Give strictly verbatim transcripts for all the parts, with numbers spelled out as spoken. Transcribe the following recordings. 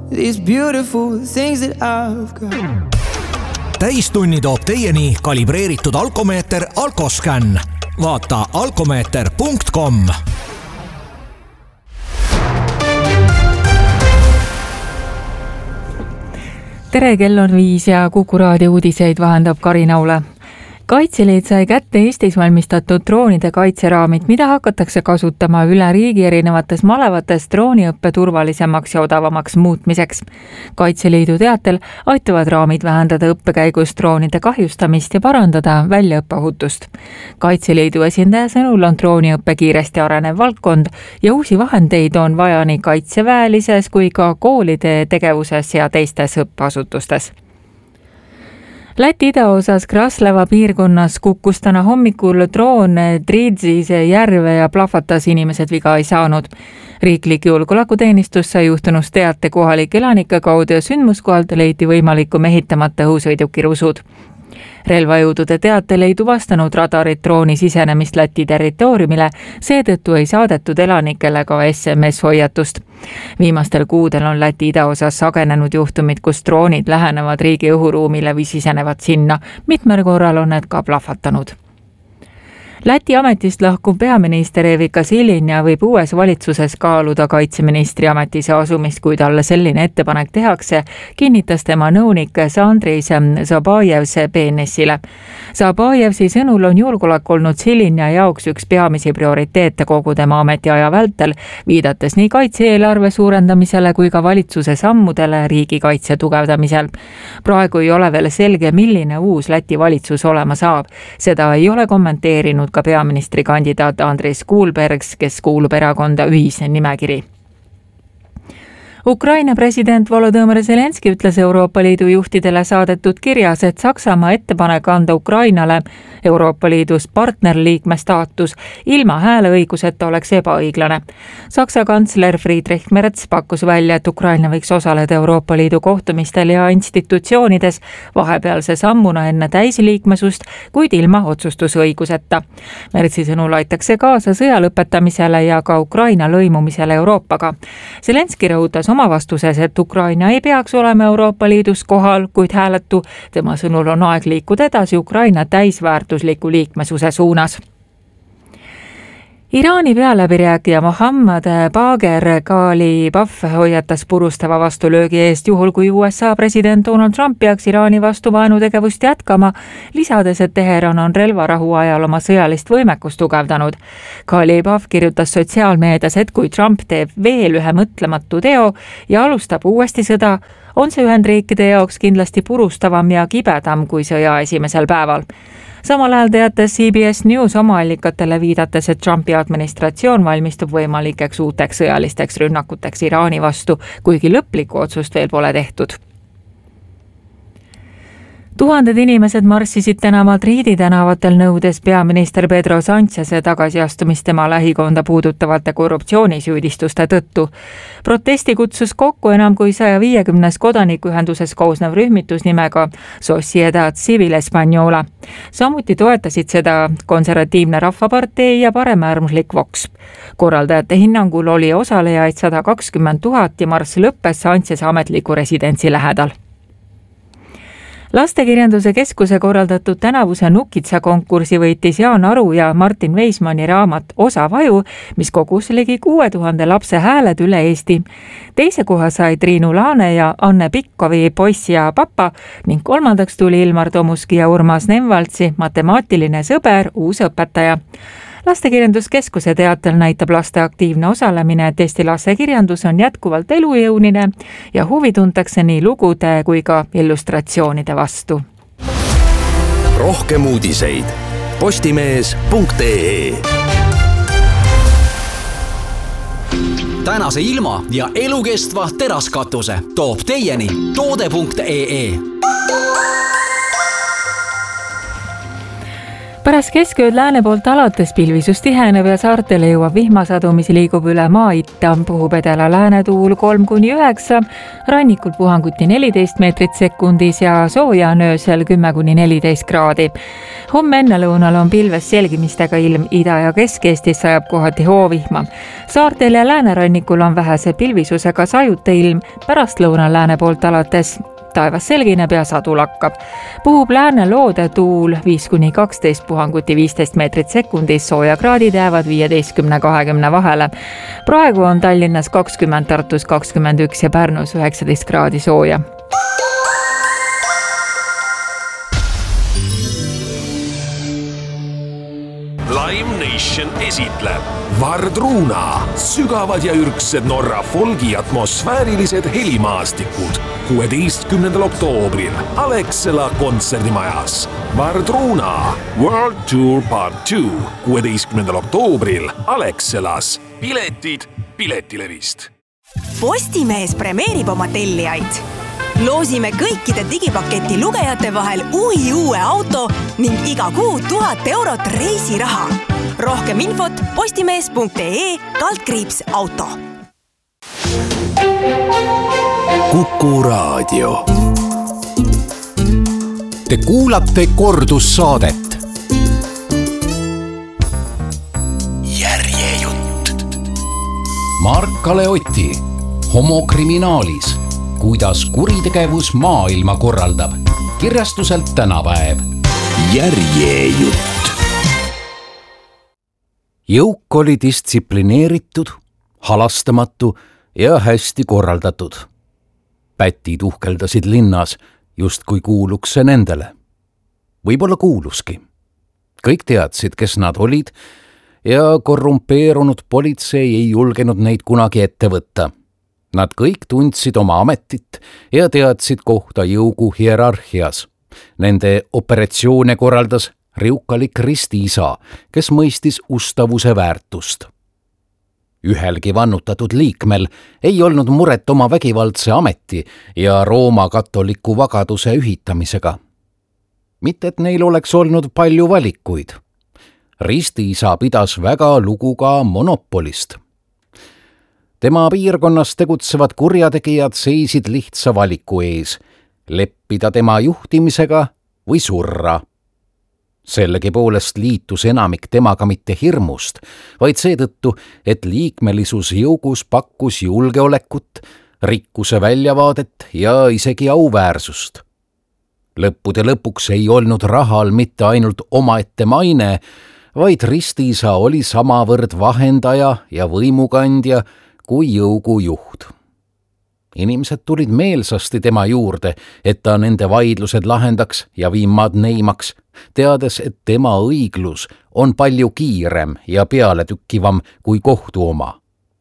these beautiful things that I've got. Täistunni toob teieni kalibreeritud alkomeeter Alkoscan. Vaata alkomeeter punkt com. Tere, kell on viis ja Kuku raadio uudiseid vahendab Karin Aule. Kaitseliit sai kätte Eestis valmistatud droonide kaitseraamid, mida hakatakse kasutama üle riigi erinevates malevates drooniõppe turvalisemaks ja odavamaks muutmiseks. Kaitseliidu teatel aitavad raamid vähendada õppekäigus droonide kahjustamist ja parandada väljaõppeohutust. Kaitseliidu esindaja sõnul on drooniõppe kiiresti arenev valdkond ja uusi vahendeid on vaja nii kaitseväelises kui ka koolide tegevuses ja teistes õppeasutustes. Läti idaosas Kraslava piirkonnas kukkus täna hommikul droon Tridzise järve ja plahvatas, inimesed viga ei saanud. Riiklik julgeolekuteenistus sai juhtunust teate kohalike elanike kaudu ja sündmuskohalt leiti võimalikku mehitamata õhusõiduki rusud. Relvajõudude teatel ei tuvastanud radarit drooni sisenemist Läti territooriumile, seetõttu ei saadetud elanikele ka S M S-hoiatust. Viimastel kuudel on Läti idaosas sagenenud juhtumid, kus droonid lähenevad riigi õhuruumile või sisenevad sinna. Mitmel korral on need ka plahvatanud. Läti ametist lahkuv peaminister Evika Silinja võib uues valitsuses kaaluda kaitseministri ametisse asumist, kui talle selline ettepanek tehakse, kinnitas tema nõunik Andris Zabajevs B N S-ile. Zabajevsi sõnul on julgeolek olnud Silinja jaoks üks peamisi prioriteete kogu tema ametiaja vältel, viidates nii kaitse-eelarve suurendamisele kui ka valitsuse sammudele riigikaitse tugevdamisel. Praegu ei ole veel selge, milline uus Läti valitsus olema saab. Seda ei ole kommenteerinud ka peaministri kandidaat Andris Kuulbergs, kes kuulub erakonda Ühise nimekiri. Ukraina president Volodõmõr Zelenski ütles Euroopa Liidu juhtidele saadetud kirjas, et Saksamaa ettepanek anda Ukrainale Euroopa Liidus partnerliikme staatus ilma hääleõiguseta oleks ebaõiglane. Saksa kantsler Friedrich Merz pakkus välja, et Ukraina võiks osaleda Euroopa Liidu kohtumistel ja institutsioonides vahepealse sammuna enne täisliikmesust, kuid ilma otsustusõiguseta. Merzi sõnul aitaks see kaasa sõja lõpetamisele ja ka Ukraina lõimumisele Euroopaga. Zelenski rõhutas oma vastuses, et Ukraina ei peaks olema Euroopa Liidus kohal, kuid hääletu. Tema sõnul on aeg liikuda edasi Ukraina täisväärtusliku liikmesuse suunas. Iraani pealäbirääkija Mohammad Bagher Ghalibaf hoiatas purustava vastulöögi eest juhul, kui U S A president Donald Trump peaks Iraani vastu vaenutegevust jätkama, lisades, et Teheran on relvarahu ajal oma sõjalist võimekust tugevdanud. Ghalibaf kirjutas sotsiaalmeedias, et kui Trump teeb veel ühe mõtlematu teo ja alustab uuesti sõda, on see Ühendriikide jaoks kindlasti purustavam ja kibedam kui sõja esimesel päeval. Samal ajal teatas C B S News oma allikatele viidates, et Trumpi administratsioon valmistub võimalikeks uuteks sõjalisteks rünnakuteks Iraani vastu, kuigi lõplikku otsust veel pole tehtud. Tuhanded inimesed marssisid täna Madridi tänavatel nõudes peaminister Pedro Sáncheze tagasiastumist tema lähikonda puudutavate korruptsioonisüüdistuste tõttu. Protesti kutsus kokku enam kui saja viiekümnes kodanikuühenduses koosnev rühmitus nimega Sociedad Civil Española. Samuti toetasid seda konservatiivne rahvapartei ja paremäärmuslik Vox. Korraldajate hinnangul oli osalejaid sada kakskümmend tuhat ja marss lõppes Sáncheze ametliku residentsi lähedal. Lastekirjanduse keskuse korraldatud tänavuse Nukitsa konkursi võitis Jaan Aru ja Martin Weismanni raamat Osa vaju, mis kogus ligi kuue tuhande lapse hääled üle Eesti. Teise koha sai Triinu Laane ja Anne Pikkovi Poiss ja papa ning kolmandaks tuli Ilmar Tomuski ja Urmas Nemvaltsi matemaatiline sõber, uus õpetaja. Lastekirjanduskeskuse teatel näitab laste aktiivne osalemine, et Eesti lastekirjandus on jätkuvalt elujõunine ja huvi tuntakse nii lugude kui ka illustratsioonide vastu. Rohkem uudiseid postimees punkt ee. Tänase ilma ja elukestva teraskatuse toob teieni toode punkt ee. pärast keskööd lääne poolt alates pilvisus tiheneb ja saartele jõuab vihmasadu, mis liigub üle maa itta. Puhub edela läänetuul kolm kuni üheksa, rannikul puhanguti neliteist meetrit sekundis ja sooja on öösel kümme kuni neliteist kraadi. Homme ennelõunal on pilves selgimistega ilm, Ida- ja Kesk-Eestis sajab kohati hoovihma. Saartel ja läänerannikul on vähese pilvisusega sajute ilm, pärast lõunal lääne poolt alates taevas selgineb ja sadu lakkab. Puhub lääne loode tuul viis kuni kaksteist, puhanguti viisteist meetrit sekundis, soojakraadid jäävad viieteistkümne kahekümne vahele. Praegu on Tallinnas kakskümmend, Tartus kakskümmend üks ja Pärnus üheksateist kraadi sooja. Live Nation esitleb Vardruna, sügavad ja ürgsed Norra folgi atmosfäärilised helimaastikud kuueteistkümnendal oktoobril Alexela kontserdimajas. Vardruna World Tour Part two kuueteistkümnendal oktoobril Alexelas. Piletid Piletilevist. Postimees premeerib oma tellijaid. Loosime kõikide digipaketi lugejate vahel uhi uue auto ning iga kuu tuhat eurot reisiraha. Rohkem infot postimees punkt ee kaldkriips auto. Kuku Raadio. Te kuulate kordussaadet. Järjejutt. Mark-Kale Oti, homokriminaalis. Kuidas kuritegevus maailma korraldab. Kirjastuselt Tänapäev. Järjejutt. Jõuk oli distsiplineeritud, halastamatu ja hästi korraldatud. Pätid uhkeldasid linnas, just kui kuuluks see nendele. Võib-olla kuuluski. Kõik teadsid, kes nad olid ja korrumpeerunud politsei ei julgenud neid kunagi ette võtta. Nad kõik tundsid oma ametit ja teadsid kohta jõugu hierarhias. Nende operatsioone korraldas riukalik ristiisa, kes mõistis ustavuse väärtust. Ühelgi vannutatud liikmel ei olnud muret oma vägivaldse ameti ja Rooma katoliku vagaduse ühitamisega. Mitte, et neil oleks olnud palju valikuid. Ristiisa pidas väga lugu ka monopolist. Tema piirkonnas tegutsevad kurjategijad seisid lihtsa valiku ees, leppida tema juhtimisega või surra. Sellegi poolest liitus enamik temaga mitte hirmust, vaid seetõttu, et liikmelisus jõugus pakkus julgeolekut, rikkuse väljavaadet ja isegi auväärsust. Lõppude lõpuks ei olnud rahal mitte ainult omaette maine, vaid ristiisa oli samavõrd vahendaja ja võimukandja kui jõugu juht. Inimesed tulid meelsasti tema juurde, et ta nende vaidlused lahendaks ja viimad neimaks, teades, et tema õiglus on palju kiirem ja pealetükkivam kui kohtu oma.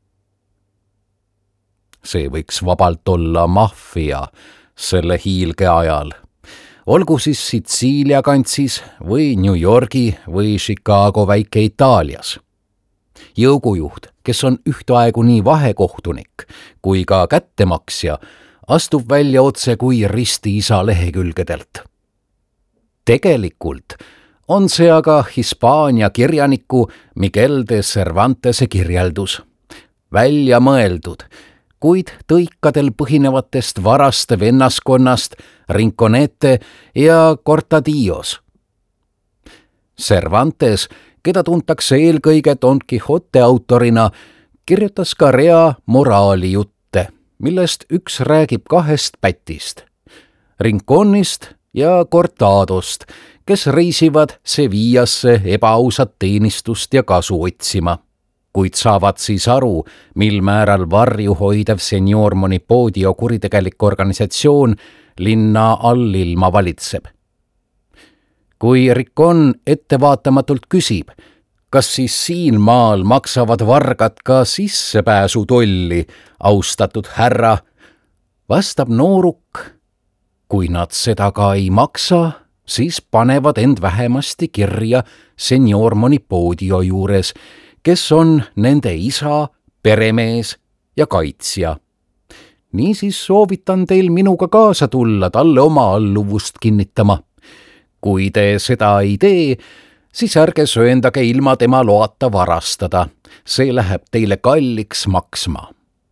See võiks vabalt olla maffia selle hiilge ajal. Olgu siis Sitsiilia kantsis või New Yorgi või Chicago väike Itaalias. Jõugujuht, kes on ühtaegu nii vahekohtunik kui ka kättemaksja, astub välja otse kui ristiisa lehekülgedelt. Tegelikult on see aga Hispaania kirjaniku Miguel de Cervantese kirjeldus. Välja mõeldud, kuid tõikadel põhinevatest varaste vennaskonnast Rinconete ja Cortadillos. Cervantes, keda tuntakse eelkõige Don Quixote autorina, kirjutas ka rea moraalijutte, millest üks räägib kahest pätist, Rinconist ja Cortadost, kes reisivad Sevillasse ebaausat teenistust ja kasu otsima, kuid saavad siis aru, mil määral varju hoidev senior Monipodio kuritegelik organisatsioon linna allilma valitseb. Kui Rincon ettevaatamatult küsib, kas siis siin maal maksavad vargad ka sissepääsu tolli, austatud härra, vastab nooruk, kui nad seda ka ei maksa, siis panevad end vähemasti kirja senior Monipodio juures, kes on nende isa, peremees ja kaitsja. Niisiis soovitan teil minuga kaasa tulla talle oma alluvust kinnitama. Kui te seda ei tee, siis ärge sööndage ilma tema loata varastada. See läheb teile kalliks maksma.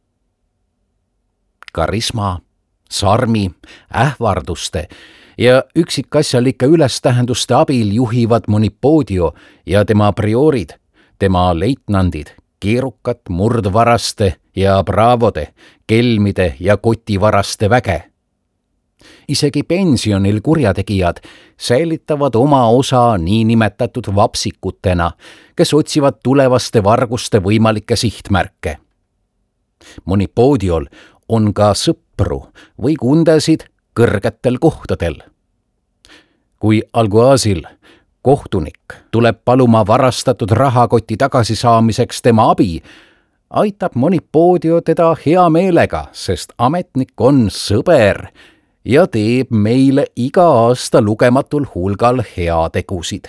Karisma, sarmi, ähvarduste ja üksikasjalike ülestähenduste abil juhivad Monipodio ja tema priorid, tema leitnandid, keerukat murdvaraste ja braavode, kelmide ja kotivaraste väge. Isegi pensionil kurjategijad säilitavad oma osa niinimetatud vapsikutena, kes otsivad tulevaste varguste võimalikke sihtmärke. Monipodiol on ka sõpru või kundesid kõrgetel kohtadel. Kui alguaasil kohtunik tuleb paluma varastatud rahakoti tagasisaamiseks tema abi, aitab Monipodio teda hea meelega, sest ametnik on sõber ja teeb meile iga aasta lugematul hulgal heategusid.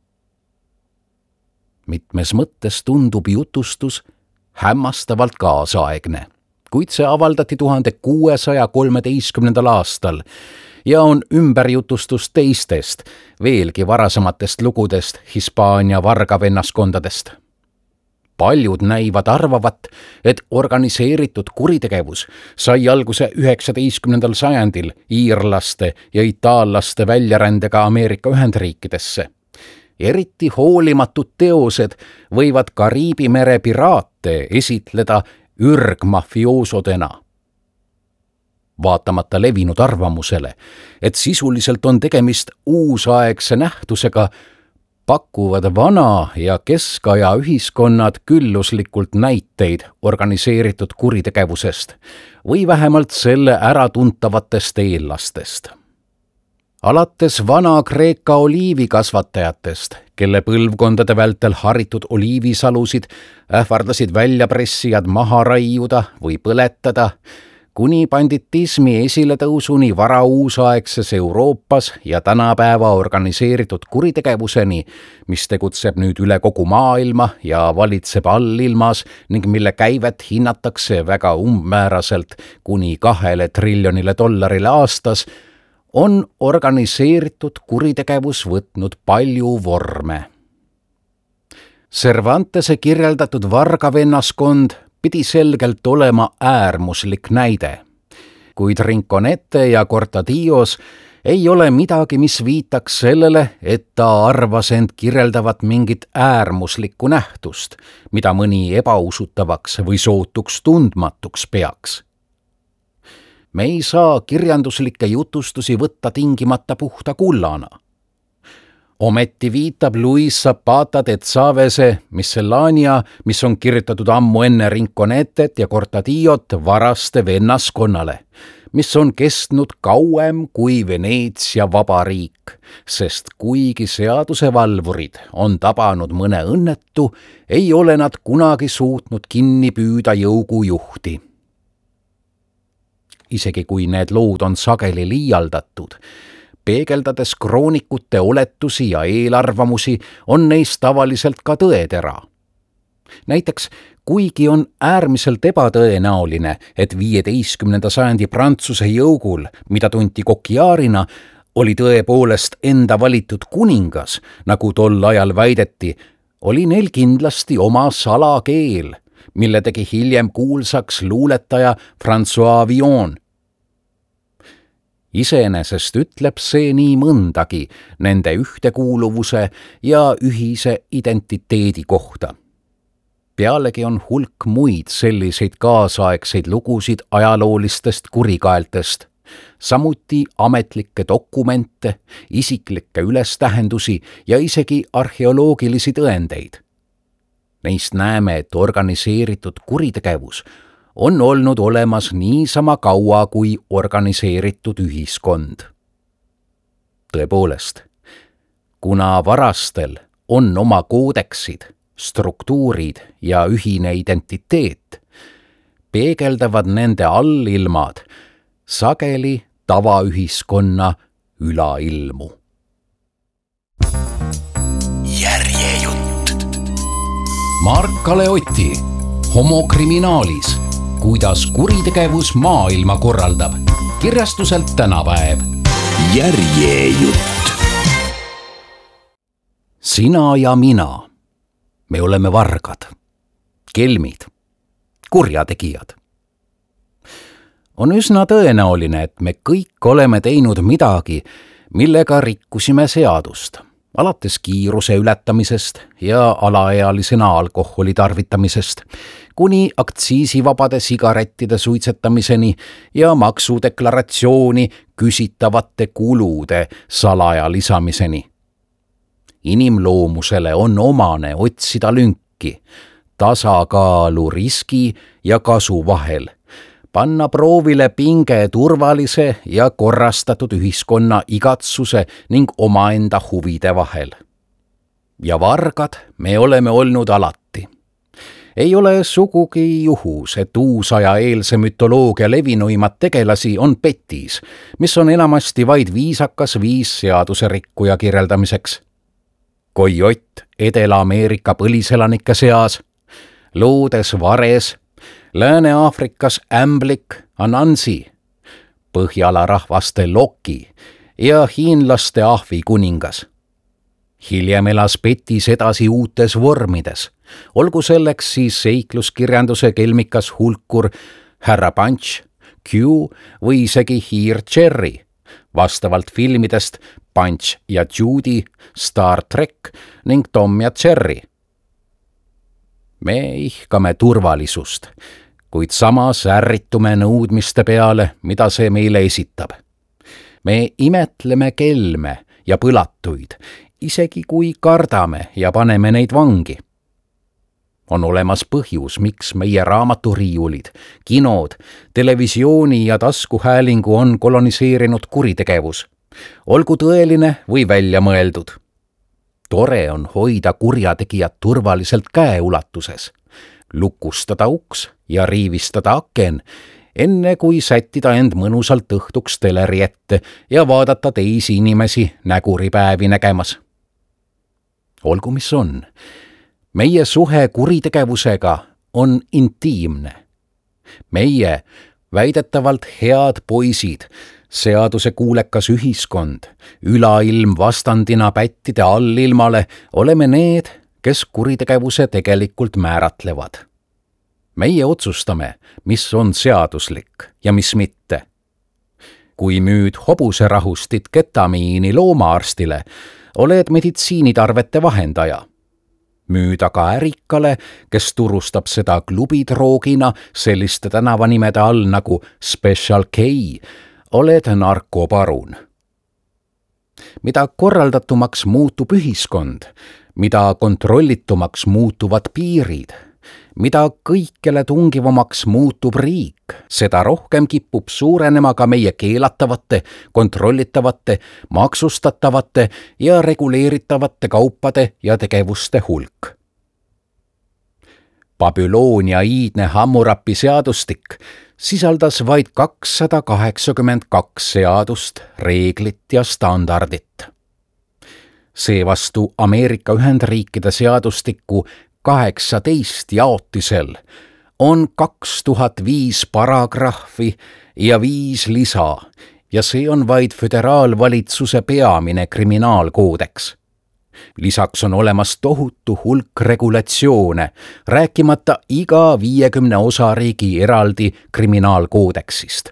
Mitmes mõttes tundub jutustus hämmastavalt kaasaegne, kuid see avaldati tuhande kuuesaja kolmeteistkümnendal aastal ja on ümberjutustus teistest, veelgi varasematest lugudest Hispaania vargavennaskondadest. Paljud näivad arvavat, et organiseeritud kuritegevus sai alguse üheksateistkümnendal sajandil iirlaste ja itaallaste väljarändega Ameerika Ühendriikidesse. Eriti hoolimatud teosed võivad Kariibi mere piraate esitleda ürgmafioosodena. Vaatamata levinud arvamusele, et sisuliselt on tegemist uusaegse nähtusega, pakuvad vana ja keskaja ühiskonnad külluslikult näiteid organiseeritud kuritegevusest või vähemalt selle äratuntavatest eellastest. Alates vana Kreeka oliivikasvatajatest, kelle põlvkondade vältel haritud oliivisalusid ähvardasid väljapressijad maha raiuda või põletada, kuni banditismi esiletõusuni varauusaegses Euroopas ja tänapäeva organiseeritud kuritegevuseni, mis tegutseb nüüd üle kogu maailma ja valitseb allilmas ning mille käivet hinnatakse väga umbmääraselt kuni kahele triljonile dollarile aastas, on organiseeritud kuritegevus võtnud palju vorme. Cervantese kirjeldatud vargavennaskond pidi selgelt olema äärmuslik näide, kuid Rinconete ja Cortadillos ei ole midagi, mis viitaks sellele, et ta arvas end kirjeldavat mingit äärmuslikku nähtust, mida mõni ebausutavaks või sootuks tundmatuks peaks. Me ei saa kirjanduslikke jutustusi võtta tingimata puhta kullana. Ometi viitab Luis Zapata de Chavese Miscellanea, mis on kirjutatud ammu enne Rinconetet ja Cortadillot varaste vennaskonnale, mis on kestnud kauem kui Veneetsia vabariik, sest kuigi seadusevalvurid on tabanud mõne õnnetu, ei ole nad kunagi suutnud kinni püüda jõugujuhti. Isegi kui need lood on sageli liialdatud, peegeldades kroonikute oletusi ja eelarvamusi, on neist tavaliselt ka tõetera. Näiteks, kuigi on äärmiselt ebatõenäoline, et viieteistkümnenda sajandi Prantsuse jõugul, mida tunti Coquillardina, oli tõepoolest enda valitud kuningas, nagu tol ajal väideti, oli neil kindlasti oma salakeel, mille tegi hiljem kuulsaks luuletaja François Villon. Iseenesest ütleb see nii mõndagi nende ühtekuuluvuse ja ühise identiteedi kohta. Pealegi on hulk muid selliseid kaasaegseid lugusid ajaloolistest kurikaeltest, samuti ametlikke dokumente, isiklikke ülestähendusi ja isegi arheoloogilisi tõendeid. Neist näeme, et organiseeritud kuritegevus on olnud olemas niisama kaua kui organiseeritud ühiskond. Tõepoolest, kuna varastel on oma koodeksid, struktuurid ja ühine identiteet, peegeldavad nende allilmad sageli tavaühiskonna ülailmu. Järjejutt. Mark Kaleotti, Homo kriminaalis, kuidas kuritegevus maailma korraldab. Kirjastuselt Tänapäev. Järjejutt. sina ja mina, me oleme vargad, kelmid, kurjategijad. On üsna tõenäoline, et me kõik oleme teinud midagi, millega rikkusime seadust, alates kiiruse ületamisest ja alaealisena alkoholi tarvitamisest, kuni aktsiisivabade sigarettide suitsetamiseni ja maksudeklaratsiooni küsitavate kulude salaja lisamiseni. Inimloomusele on omane otsida lünki, tasakaalu riski ja kasu vahel, panna proovile pinge turvalise ja korrastatud ühiskonna igatsuse ning omaenda huvide vahel. Ja vargad me oleme olnud alati. Ei ole sugugi juhus, et uusaja eelse mütoloogia levinuimad tegelasi on petis, mis on enamasti vaid viisakas viis seaduse rikkuja kirjeldamiseks. Kojott Edela-Ameerika põliselanike seas, loodes vares, Lääne-Aafrikas ämblik Anansi, Põhjala rahvaste Loki ja hiinlaste ahvi kuningas. Hiljem elas petis edasi uutes vormides, olgu selleks siis seikluskirjanduse kelmikas hulkur härra Punch, Q või isegi hiir Cherry, vastavalt filmidest Punch ja Judy, Star Trek ning Tom ja Jerry. Me ihkame turvalisust, kuid samas ärritume nõudmiste peale, mida see meile esitab. Me imetleme kelme ja põlatuid, isegi kui kardame ja paneme neid vangi. On olemas põhjus, miks meie raamaturiiulid, kinod, televisiooni ja taskuhäälingu on koloniseerinud kuritegevus, olgu tõeline või välja mõeldud. Tore on hoida kurjategijat turvaliselt käeulatuses, lukustada uks ja riivistada aken, enne kui sättida end mõnusalt õhtuks teleri ette ja vaadata teisi inimesi näguripäevi nägemas. Olgu mis on, meie suhe kuritegevusega on intiimne. Meie, väidetavalt head poisid, seaduse kuulekas ühiskond, ülailm vastandina pättide allilmale, oleme need, kes kuritegevuse tegelikult määratlevad. Meie otsustame, mis on seaduslik ja mis mitte. Kui müüd hobuserahustit ketamiini loomaarstile, oled meditsiinitarvete vahendaja. Müüd aga ärikale, kes turustab seda klubidroogina selliste tänavanimede all nagu Special K, oled narkoparun. Mida korraldatumaks muutub ühiskond, mida kontrollitumaks muutuvad piirid, mida kõikjale tungivamaks muutub riik, seda rohkem kipub suurenema ka meie keelatavate, kontrollitavate, maksustatavate ja reguleeritavate kaupade ja tegevuste hulk. Babyloonia iidne Hammurapi seadustik sisaldas vaid kakssada kaheksakümmend kaks seadust, reeglit ja standardit. Seevastu Ameerika Ühendriikide seadustiku kaheksateist jaotisel on kaks tuhat viis paragrahvi ja viis lisa ja see on vaid föderaalvalitsuse peamine kriminaalkoodeks. Lisaks on olemas tohutu hulk regulatsioone, rääkimata iga viiekümne osariigi eraldi kriminaalkoodeksist.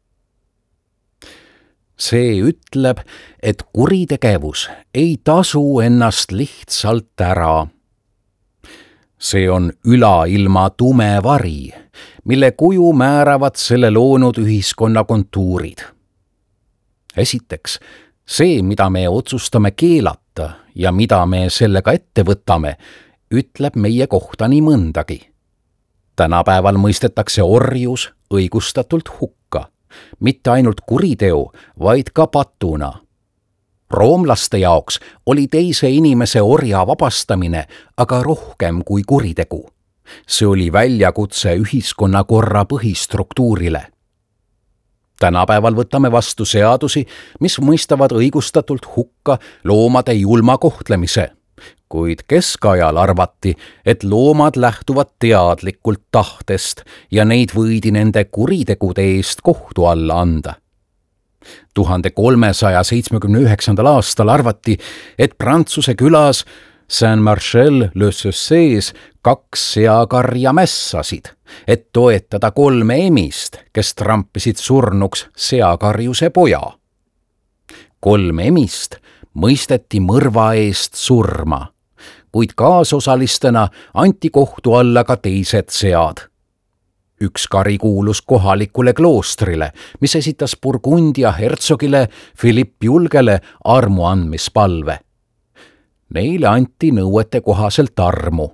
See ütleb, et kuritegevus ei tasu ennast lihtsalt ära. See on ülailma tume vari, mille kuju määravad selle loonud ühiskonna kontuurid. Esiteks, see, mida me otsustame keelata ja mida me sellega ette võtame, ütleb meie kohta nii mõndagi. Tänapäeval mõistetakse orjus õigustatult hukka, mitte ainult kuriteo, vaid ka patuna. Roomlaste jaoks oli teise inimese orja vabastamine aga rohkem kui kuritegu. See oli väljakutse ühiskonnakorra põhistruktuurile. Tänapäeval võtame vastu seadusi, mis mõistavad õigustatult hukka loomade julma kohtlemise, kuid keskajal arvati, et loomad lähtuvad teadlikult tahtest ja neid võidi nende kuritegude eest kohtu alla anda. tuhande kolmesaja seitsmekümne üheksandal aastal arvati, et Prantsuse külas Saint-Marcel-le-Saussées kaks seakarja mässasid, et toetada kolme emist, kes trampisid surnuks seakarjuse poja. Kolm emist mõisteti mõrva eest surma, kuid kaasosalistena anti kohtu alla ka teised sead. Üks kari kuulus kohalikule kloostrile, mis esitas Burgundia hertsogile Philipp Julgele armu andmispalve. Neile anti nõuete kohaselt armu.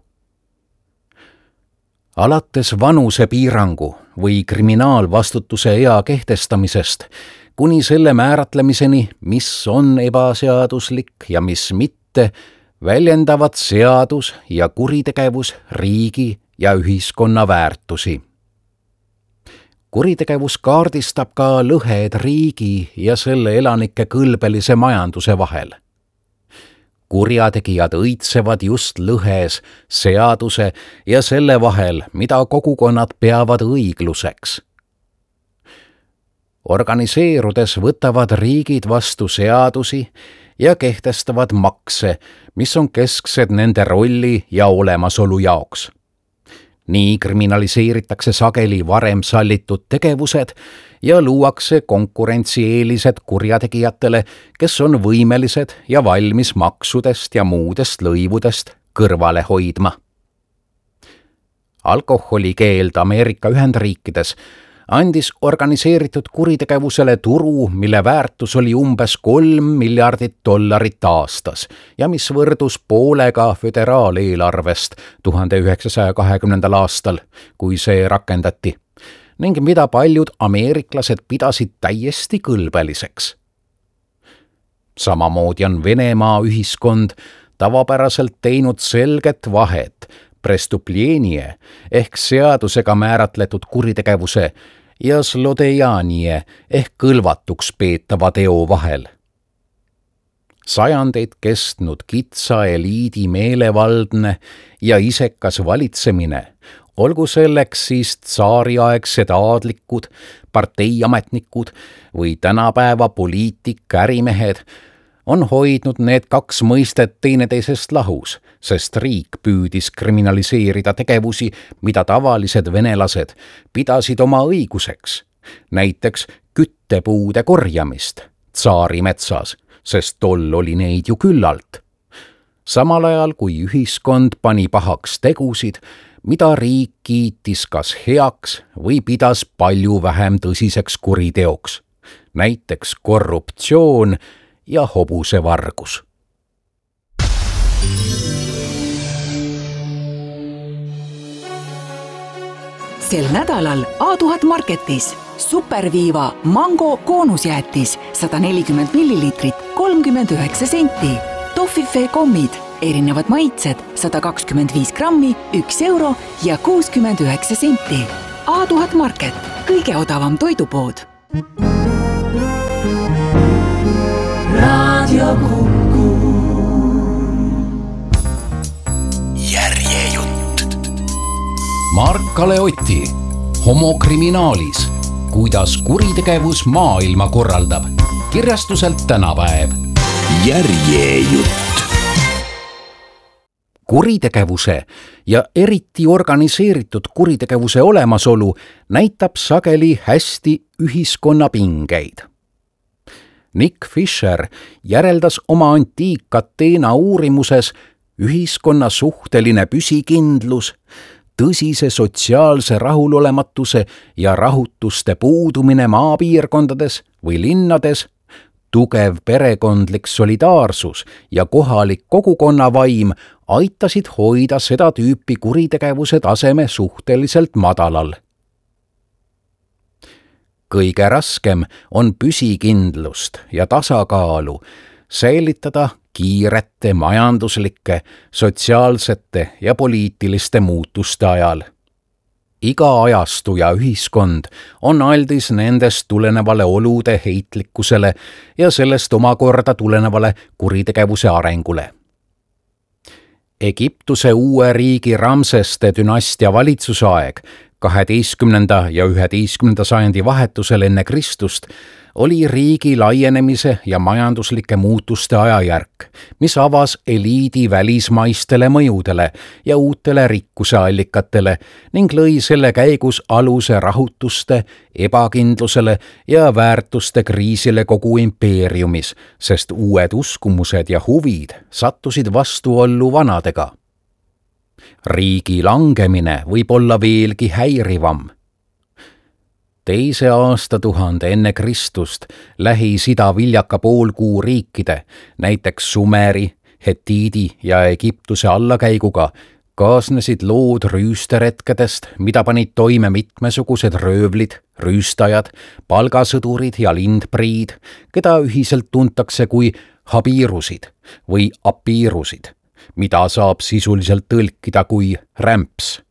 Alates vanusepiirangu või kriminaalvastutuse ea kehtestamisest kuni selle määratlemiseni, mis on ebaseaduslik ja mis mitte, väljendavad seadus ja kuritegevus riigi ja ühiskonna väärtusi. Kuritegevus kaardistab ka lõhed riigi ja selle elanike kõlbelise majanduse vahel. Kurjategijad õitsevad just lõhes seaduse ja selle vahel, mida kogukonnad peavad õigluseks. Organiseerudes võtavad riigid vastu seadusi ja kehtestavad makse, mis on kesksed nende rolli ja olemasolu jaoks. Nii kriminaliseeritakse sageli varem sallitud tegevused ja luuakse konkurentsieelised kurjategijatele, kes on võimelised ja valmis maksudest ja muudest lõivudest kõrvale hoidma. Alkoholikeeld Ameerika Ühendriikides andis organiseeritud kuritegevusele turu, mille väärtus oli umbes kolm miljardit dollarit aastas ja mis võrdus poolega föderaaleelarvest tuhande üheksasaja kahekümnendal aastal, kui see rakendati, ning mida paljud ameeriklased pidasid täiesti kõlbeliseks. Samamoodi on Venemaa ühiskond tavapäraselt teinud selget vahet prestuplienie ehk seadusega määratletud kuritegevuse ja zlodejanie ehk kõlvatuks peetava teo vahel. Sajandeid kestnud kitsa eliidi meelevaldne ja isekas valitsemine, olgu selleks siis tsaariaegsed aadlikud, parteiametnikud või tänapäeva poliitik-ärimehed, on hoidnud need kaks mõistet teineteisest lahus, sest riik püüdis kriminaliseerida tegevusi, mida tavalised venelased pidasid oma õiguseks, näiteks küttepuude korjamist tsaari metsas, sest tol oli neid ju küllalt. Samal ajal, kui ühiskond pani pahaks tegusid, mida riik kiitis kas heaks või pidas palju vähem tõsiseks kuriteoks, näiteks korruptsioon ja hobusevargus. Sel nädalal A tuhat Marketis superviiva mango koonusjäätis sada nelikümmend milliliitrit, kolmkümmend üheksa senti. Toffifee kommid, erinevad maitsed, sada kakskümmend viis grammi, üks euro ja kuuskümmend üheksa senti. A tuhat Market, kõige odavam toidupood. Raadio Kuku. Järjejutt. Mark Kaleotti, homokriminaalis, kuidas kuritegevus maailma korraldab. Kirjastuselt Tänapäev. Järjejutt. Kuritegevuse ja eriti organiseeritud kuritegevuse olemasolu näitab sageli hästi ühiskonna pingeid. Nick Fisher järeldas oma antiik-Ateena uurimuses ühiskonna suhteline püsikindlus, tõsise sotsiaalse rahulolematuse ja rahutuste puudumine maapiirkondades või linnades, tugev perekondlik solidaarsus ja kohalik kogukonnavaim aitasid hoida seda tüüpi kuritegevuse taseme suhteliselt madalal. Kõige raskem on püsikindlust ja tasakaalu säilitada kiirete majanduslike, sotsiaalsete ja poliitiliste muutuste ajal. Iga ajastu ja ühiskond on aldis nendest tulenevale olude heitlikkusele ja sellest omakorda tulenevale kuritegevuse arengule. Egiptuse uue riigi Ramseste dünastia valitsusaeg kaheteistkümnenda ja üheteistkümnenda sajandi vahetusel enne Kristust oli riigi laienemise ja majanduslike muutuste ajajärk, mis avas eliidi välismaistele mõjudele ja uutele rikkuseallikatele ning lõi selle käigus aluse rahutuste, ebakindlusele ja väärtuste kriisile kogu impeeriumis, sest uued uskumused ja huvid sattusid vastuollu vanadega. Riigi langemine võib olla veelgi häirivam. Teise aastatuhande enne Kristust Lähis-Ida viljaka poolkuu riikide, näiteks Sumeri, Hetiidi ja Egiptuse allakäiguga kaasnesid lood rüüsteretkedest, mida panid toime mitmesugused röövlid, rüüstajad, palgasõdurid ja lindpriid, keda ühiselt tuntakse kui habiirusid või apiirusid, mida saab sisuliselt tõlkida kui rämps.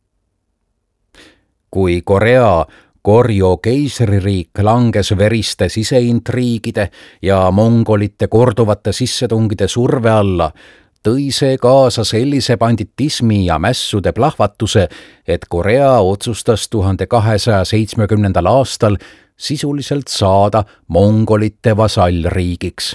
Kui Korea Korjo keisririik langes veriste siseintriigide ja mongolite korduvate sissetungide surve alla, tõi see kaasa sellise banditismi ja mässude plahvatuse, et Korea otsustas tuhande kahesaja seitsmekümnendal aastal sisuliselt saada mongolite vasallriigiks.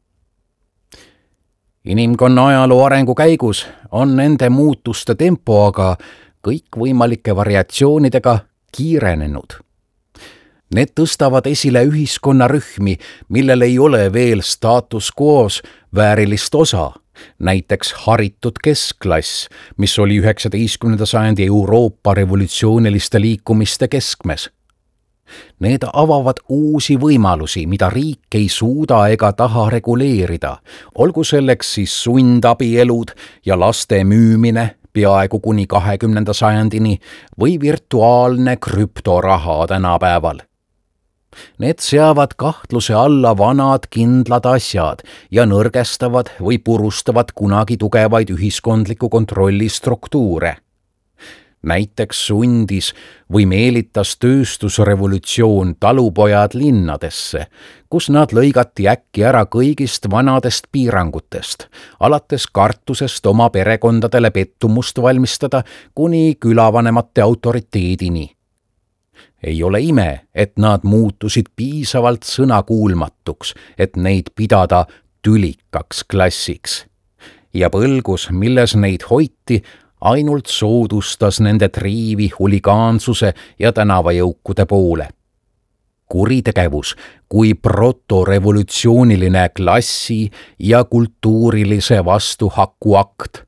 Inimkonna ajaloo arengu käigus on nende muutuste tempo aga kõikvõimalike variatsioonidega kiirenenud. Need tõstavad esile ühiskonnarühmi, millel ei ole veel status quo's väärilist osa, näiteks haritud keskklass, mis oli üheksateistkümnenda sajandi Euroopa revolutsiooniliste liikumiste keskmes. Need avavad uusi võimalusi, mida riik ei suuda ega taha reguleerida, olgu selleks siis sundabielud ja laste müümine, peaaegu kuni kahekümnenda sajandini või virtuaalne krüptoraha tänapäeval. Need seavad kahtluse alla vanad kindlad asjad ja nõrgestavad või purustavad kunagi tugevaid ühiskondliku kontrolli struktuure. Näiteks sundis või meelitas tööstusrevolutsioon talupojad linnadesse, kus nad lõigati äkki ära kõigist vanadest piirangutest, alates kartusest oma perekondadele pettumust valmistada kuni külavanemate autoriteedini. Ei ole ime, et nad muutusid piisavalt sõnakuulmatuks, et neid pidada tülikaks klassiks. Ja põlgus, milles neid hoiti, ainult soodustas nende triivi huligaansuse ja tänavajõukude poole. Kuritegevus kui protorevolutsiooniline klassi ja kultuurilise vastuhaku akt.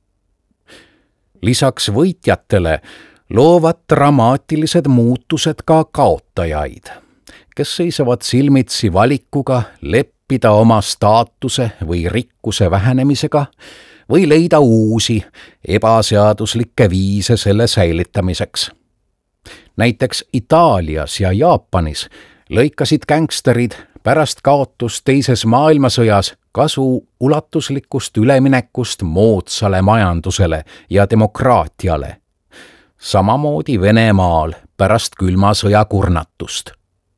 Lisaks võitjatele loovad dramaatilised muutused ka kaotajaid, kes seisavad silmitsi valikuga leppida oma staatuse või rikkuse vähenemisega või leida uusi, ebaseaduslikke viise selle säilitamiseks. Näiteks Itaalias ja Jaapanis lõikasid gängsterid pärast kaotust teises maailmasõjas kasu ulatuslikust üleminekust moodsale majandusele ja demokraatiale. Samamoodi Venemaal pärast külma sõja kurnatust.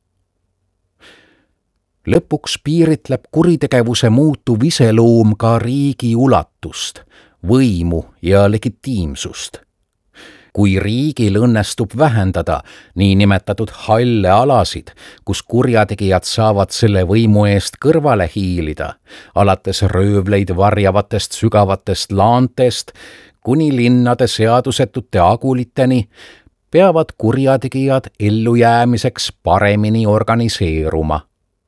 Lõpuks piiritleb kuritegevuse muutuv iseloom ka riigi ulatust, võimu ja legitiimsust. Kui riigil õnnestub vähendada niinimetatud halle alasid, kus kurjategijad saavad selle võimu eest kõrvale hiilida, alates röövleid varjavatest sügavatest laantest kuni linnade seadusetute aguliteni, peavad kurjategijad ellujäämiseks paremini organiseeruma.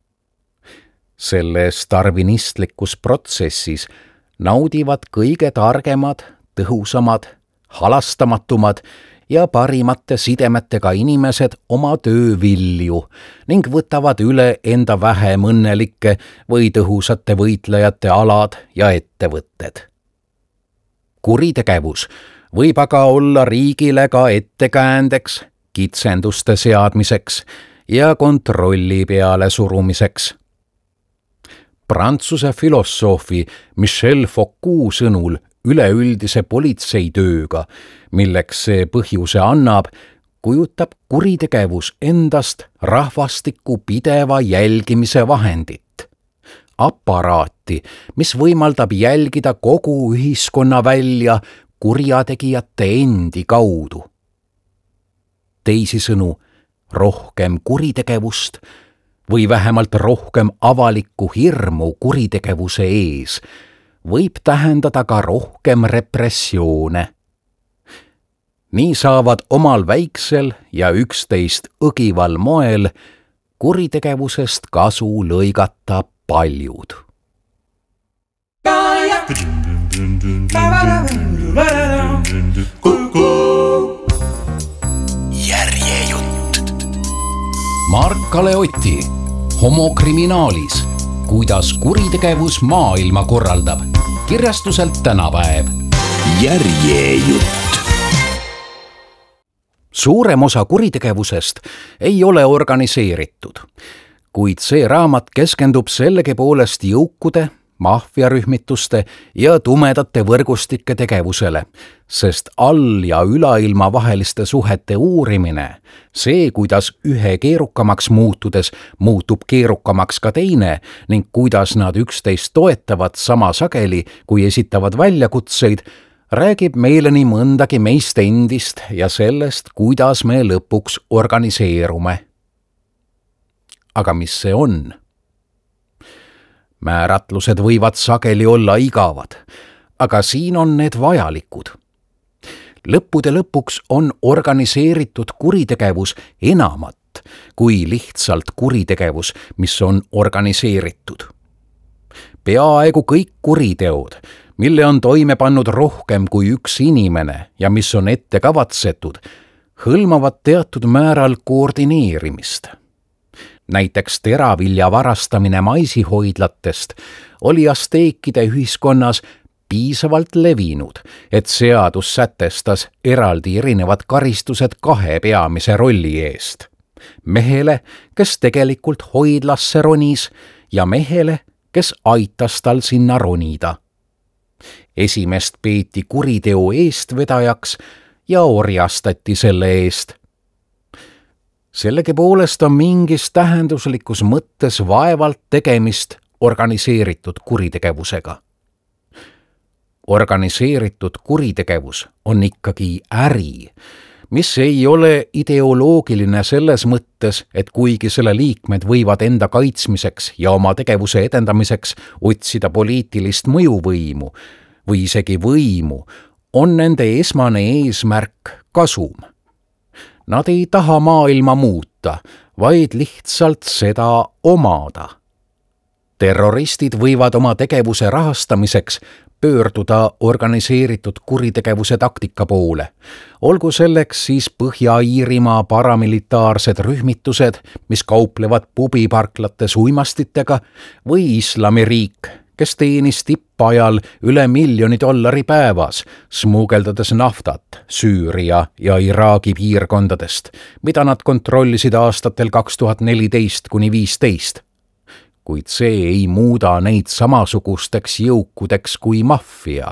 Selles darwinistlikus protsessis naudivad kõige targemad, tõhusamad, halastamatumad ja parimate sidemetega inimesed oma töövilju ning võtavad üle enda vähem õnnelike või tõhusate võitlejate alad ja ettevõtted. Kuritegevus võib aga olla riigile ka ettekäändeks, kitsenduste seadmiseks ja kontrolli peale surumiseks. Prantsuse filosoofi Michel Foucault sõnul üleüldise politseitööga, milleks see põhjuse annab, kujutab kuritegevus endast rahvastiku pideva jälgimise vahendit. Aparaati, mis võimaldab jälgida kogu ühiskonna välja kurjategijate endi kaudu. teisisõnu rohkem kuritegevust või vähemalt rohkem avalikku hirmu kuritegevuse ees võib tähendada ka rohkem repressioone. Nii saavad omal väiksel ja üksteist õgival moel kuritegevusest kasu lõigata paljud. Järjejutt. Mark-Kale Oti, Homokriminaalis, kuidas kuritegevus maailma korraldab. Kirjastuselt Tänapäev. Järjejutt. Suurem osa kuritegevusest ei ole organiseeritud, kuid see raamat keskendub sellegi poolest jõukude, maffiarühmituste ja tumedate võrgustike tegevusele, sest all- ja ülailma vaheliste suhete uurimine, see, kuidas ühe keerukamaks muutudes muutub keerukamaks ka teine ning kuidas nad üksteist toetavad sama sageli, kui esitavad väljakutseid, räägib meile nii mõndagi meist endist ja sellest, kuidas me lõpuks organiseerume. Aga mis see on? Määratlused võivad sageli olla igavad, aga siin on need vajalikud. Lõppude lõpuks on organiseeritud kuritegevus enamat kui lihtsalt kuritegevus, mis on organiseeritud. Peaaegu kõik kuriteod, mille on toime pannud rohkem kui üks inimene ja mis on ette kavatsetud, hõlmavad teatud määral koordineerimist. Näiteks teravilja varastamine maisihoidlatest oli asteekide ühiskonnas piisavalt levinud, et seadus sätestas eraldi erinevad karistused kahe peamise rolli eest. Mehele, kes tegelikult hoidlasse ronis ja mehele, kes aitas tal sinna ronida. Esimest peeti kuriteo eestvedajaks ja orjastati selle eest. Sellegi poolest on mingis tähenduslikus mõttes vaevalt tegemist organiseeritud kuritegevusega. Organiseeritud kuritegevus on ikkagi äri, mis ei ole ideoloogiline selles mõttes, et kuigi selle liikmed võivad enda kaitsmiseks ja oma tegevuse edendamiseks otsida poliitilist mõjuvõimu või isegi võimu, on nende esmane eesmärk kasum. Nad ei taha maailma muuta, vaid lihtsalt seda omada. Terroristid võivad oma tegevuse rahastamiseks pöörduda organiseeritud kuritegevuse taktika poole. Olgu selleks siis Põhja-Iirimaa paramilitaarsed rühmitused, mis kauplevad pubiparklates uimastitega, või Islamiriik, kes teenis tippajal üle miljoni dollari päevas, smuugeldades naftat Süüria ja Iraagi piirkondadest, mida nad kontrollisid aastatel kaks tuhat neliteist kuni viisteist. Kuid see ei muuda neid samasugusteks jõukudeks kui maffia.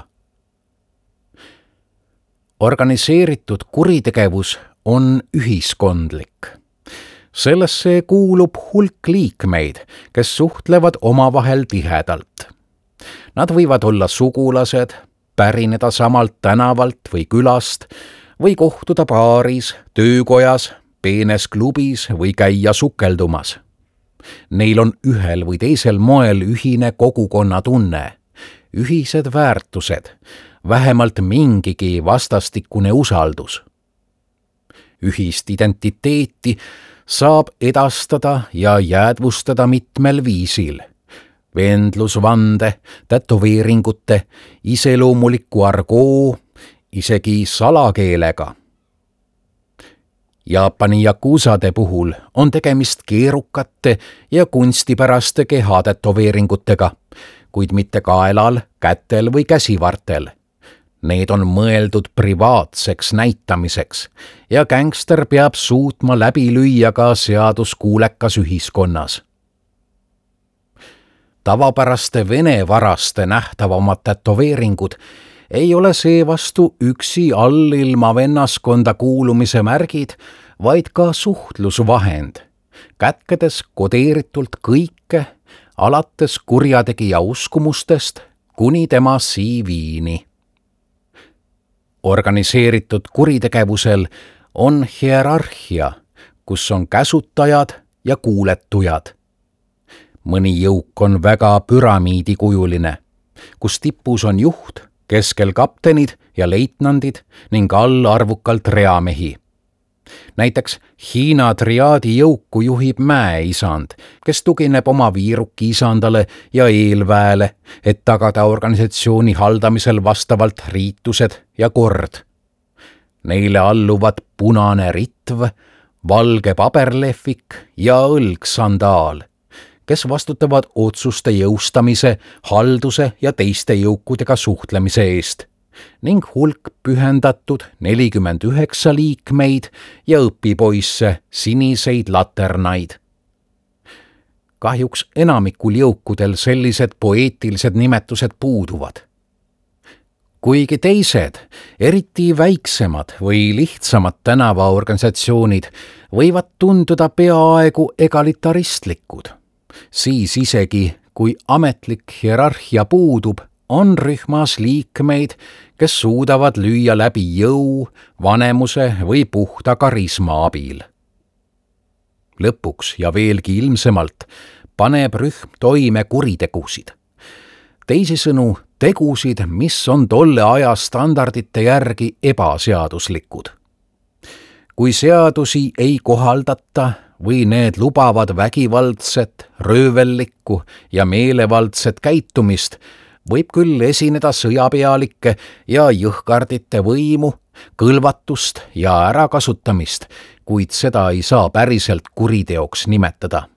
Organiseeritud kuritegevus on ühiskondlik. Sellesse kuulub hulk liikmeid, kes suhtlevad omavahel tihedalt. Nad võivad olla sugulased, pärineda samalt tänavalt või külast või kohtuda baaris, töökojas, peenes klubis või käia sukeldumas. Neil on ühel või teisel moel ühine kogukonnatunne, ühised väärtused, vähemalt mingigi vastastikune usaldus. Ühist identiteeti saab edastada ja jäädvustada mitmel viisil. Vendlusvande, tätoveeringute, iseloomuliku argoo, isegi salakeelega. Jaapani jakuusade puhul on tegemist keerukate ja kunstipäraste kehatätoveeringutega, kuid mitte kaelal, kätel või käsivartel. Need on mõeldud privaatseks näitamiseks ja gängster peab suutma läbi lüüa ka seaduskuulekas ühiskonnas. Tavapäraste vene varaste nähtavamad tätoveeringud ei ole seevastu üksi allilma vennaskonda kuulumise märgid, vaid ka suhtlusvahend, kätkedes kodeeritult kõike, alates kurjategija uskumustest kuni tema C V-ni. Organiseeritud kuritegevusel on hierarhia, kus on käsutajad ja kuuletujad. Mõni jõuk on väga püramiidikujuline, kus tipus on juht, keskel kaptenid ja leitnandid ning all arvukalt reamehi. Näiteks Hiina triaadi jõuku juhib mäeisand, kes tugineb oma viiruki isandale ja eelväele, et tagada organisatsiooni haldamisel vastavalt riitused ja kord. Neile alluvad punane ritv, valge paberlehvik ja õlgsandaal, kes vastutavad otsuste jõustamise, halduse ja teiste jõukudega suhtlemise eest, ning hulk pühendatud nelikümmend üheksa liikmeid ja õpipoisse siniseid laternaid. Kahjuks enamikul jõukudel sellised poeetilised nimetused puuduvad. Kuigi teised, eriti väiksemad või lihtsamad tänavaorganisatsioonid võivad tunduda peaaegu egalitaristlikud, siis isegi, kui ametlik hierarhia puudub, on rühmas liikmeid, kes suudavad lüüa läbi jõu, vanemuse või puhta karisma abil. Lõpuks ja veelgi ilmsemalt paneb rühm toime kuritegusid. Teisisõnu, tegusid, mis on tolle aja standardite järgi ebaseaduslikud. Kui seadusi ei kohaldata või need lubavad vägivaldset, röövellikku ja meelevaldset käitumist, võib küll esineda sõjapealikke ja jõhkardite võimu, kõlvatust ja ärakasutamist, kuid seda ei saa päriselt kuriteoks nimetada.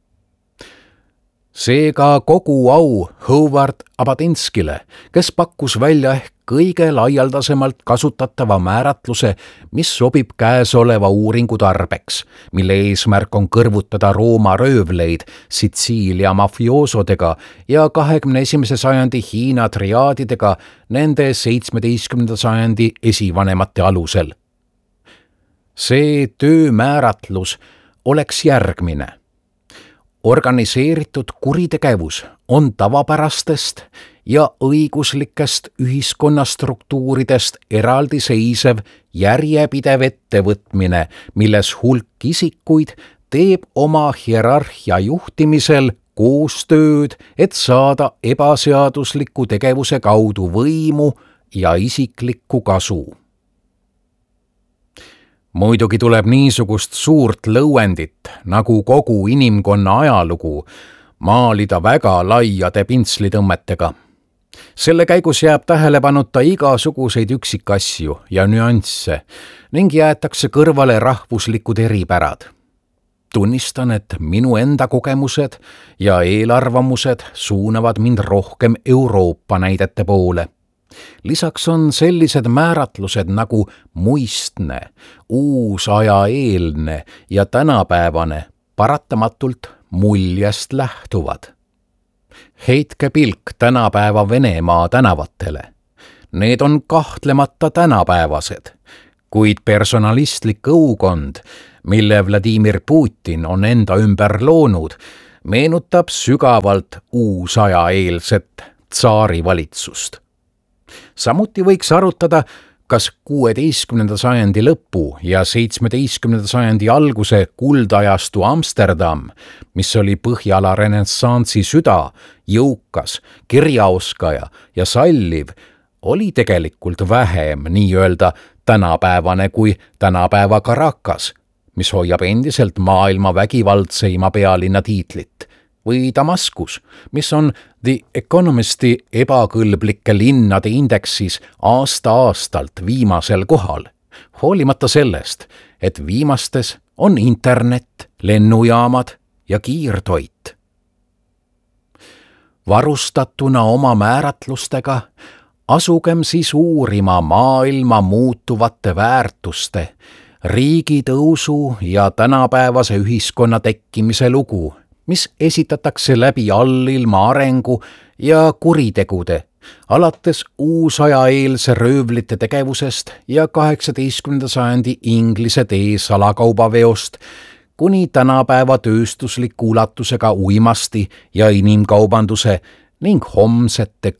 Seega kogu au Howard Abadinskile, kes pakkus välja ehk kõige laialdasemalt kasutatava määratluse, mis sobib käesoleva uuringu tarbeks, mille eesmärk on kõrvutada Rooma röövleid Sitsiilia mafioosodega ja kahekümne esimese sajandi Hiina triaadidega nende seitsmeteistkümnenda sajandi esivanemate alusel. See töömääratlus oleks järgmine. Organiseeritud kuritegevus on tavapärastest ja õiguslikest ühiskonnastruktuuridest eraldiseisev järjepidev ettevõtmine, milles hulk isikuid teeb oma hierarhia juhtimisel koostööd, et saada ebaseadusliku tegevuse kaudu võimu ja isiklikku kasu. Muidugi tuleb niisugust suurt lõuendit, nagu kogu inimkonna ajalugu, maalida väga laiade pintslitõmmetega. Selle käigus jääb tähelepanuta igasuguseid üksikasju ja nüansse ning jäetakse kõrvale rahvuslikud eripärad. Tunnistan, et minu enda kogemused ja eelarvamused suunavad mind rohkem Euroopa näidete poole. Lisaks on sellised määratlused nagu muistne, uusajaeelne ja tänapäevane paratamatult muljest lähtuvad. Heitke pilk tänapäeva Venemaa tänavatele. Need on kahtlemata tänapäevased, kuid personalistlik õukond, mille Vladimir Putin on enda ümber loonud, meenutab sügavalt uusajaeelset tsaarivalitsust. Samuti võiks arutada, kas kuueteistkümnenda sajandi lõpu ja seitsmeteistkümnenda sajandi alguse kuldajastu Amsterdam, mis oli Põhjala renessansi süda, jõukas, kirjaoskaja ja salliv, oli tegelikult vähem nii-öelda tänapäevane kui tänapäeva Caracas, mis hoiab endiselt maailma vägivaldseima pealinna tiitlit, või Damaskus, mis on The Economisti ebakõlblike linnade indeksis aasta-aastalt viimasel kohal, hoolimata sellest, et viimastes on internet, lennujaamad ja kiirtoit. Varustatuna oma määratlustega asugem siis uurima maailma muutuvate väärtuste, riigi tõusu ja tänapäevase ühiskonna tekkimise lugu, mis esitatakse läbi allilma arengu ja kuritegude, alates uusajaeelse röövlite tegevusest ja kaheksateistkümnenda sajandi Inglise tee salakaubaveost kuni tänapäeva tööstusliku ulatusega uimasti ja inimkaubanduse ning homsete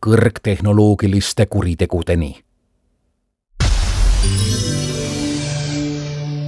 kõrgtehnoloogiliste kuritegudeni.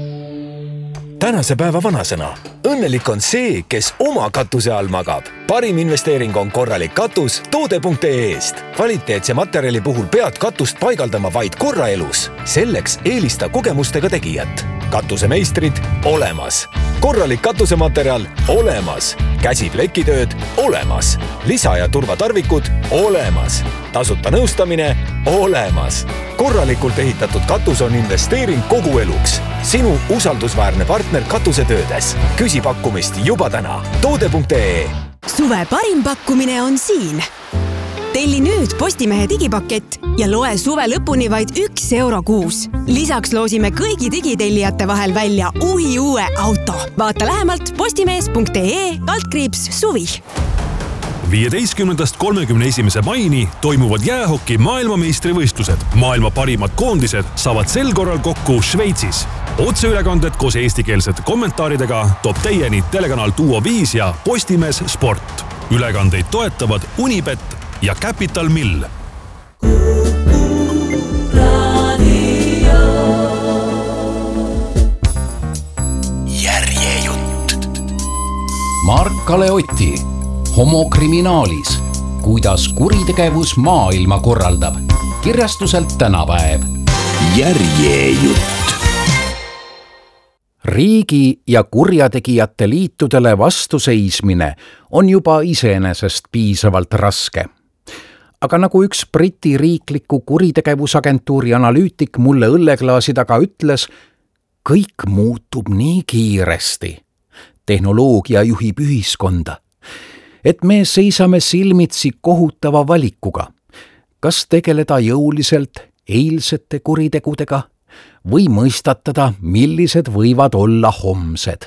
tänase päeva vanasõna. Õnnelik on see, kes oma katuse all magab. Parim investeering on korralik katus toode punkt ee eest. Kvaliteetse materjali puhul pead katust paigaldama vaid korra elus. Selleks eelista kogemustega tegijat. Katusemeistrid olemas. Korralik katusematerjal olemas. Käsiplekitööd olemas. Lisa- ja turvatarvikud olemas. Tasuta nõustamine olemas. Korralikult ehitatud katus on investeering kogu eluks. Sinu usaldusväärne partner katusetöödes. Küsi pakkumist juba täna. toode punkt ee. Suve parim pakkumine on siin. Telli nüüd Postimehe digipakett ja loe suve lõpuni vaid üks euro kuus. Lisaks loosime kõigi digitellijate vahel välja uhi uue auto. Vaata lähemalt postimees punkt ee kaldkriips suvi. viieteistkümnendast kolmekümne esimese maini toimuvad jäähoki maailmameistrivõistlused. Maailma parimad koondised saavad sel korral kokku Šveitsis. Otseülekanded koos eestikeelsete kommentaaridega toob teieni telekanal Duo viis ja Postimees Sport. Ülekandeid toetavad Unibet ja Capital Mill. Järjejutt. Mark-Kale Otti, homokriminaalis, kuidas kuritegevus maailma korraldab. Kirjastuselt Tänapäev. Järjejutt. Riigi ja kurjategijate liitudele vastuseismine on juba iseenesest piisavalt raske. Aga nagu üks Briti riikliku kuritegevusagentuuri analüütik mulle õlleklaasi taga ütles, kõik muutub nii kiiresti. Tehnoloogia juhib ühiskonda, et me seisame silmitsi kohutava valikuga. Kas tegeleda jõuliselt eilsete kuritegudega või mõistatada, millised võivad olla homsed.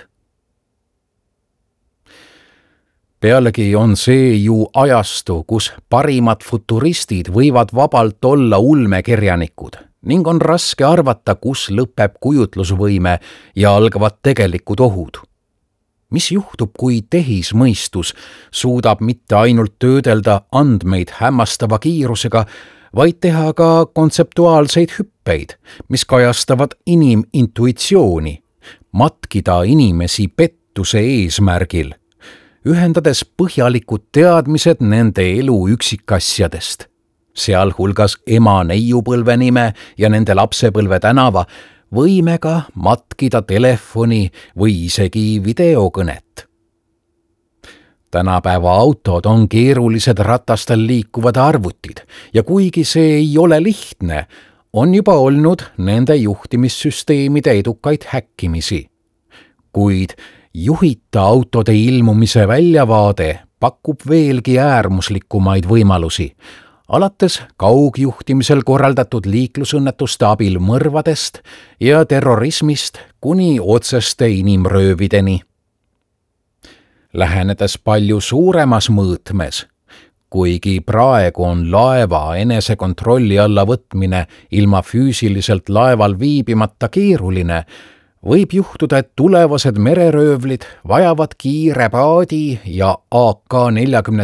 Pealegi on see ju ajastu, kus parimad futuristid võivad vabalt olla ulmekirjanikud ning on raske arvata, kus lõpeb kujutlusvõime ja algavad tegelikud ohud. Mis juhtub, kui tehismõistus suudab mitte ainult töödelda andmeid hämmastava kiirusega, vaid teha ka kontseptuaalseid hüppeid, mis kajastavad inimintuitsiooni, matkida inimesi pettuse eesmärgil, ühendades põhjalikud teadmised nende elu üksikasjadest, sealhulgas ema neiupõlve nime ja nende lapsepõlve tänava, võimega matkida telefoni või isegi videokõnet. Tänapäeva autod on keerulised ratastel liikuvad arvutid ja kuigi see ei ole lihtne, on juba olnud nende juhtimissüsteemide edukaid häkkimisi. Kuid juhita autode ilmumise väljavaade pakub veelgi äärmuslikumaid võimalusi, alates kaugjuhtimisel korraldatud liiklusõnnetuste abil mõrvadest ja terrorismist kuni otseste inimröövideni. Lähenedes palju suuremas mõõtmes, kuigi praegu on laeva enesekontrolli alla võtmine ilma füüsiliselt laeval viibimata keeruline, võib juhtuda, et tulevased mereröövlid vajavad kiire paadi ja A K nelikümmend